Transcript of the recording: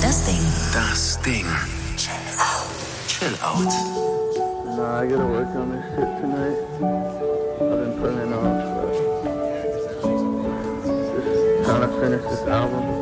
Das Ding. Chill out. Nah, I gotta work on this shit tonight. I've been putting it off, but just trying to finish this album.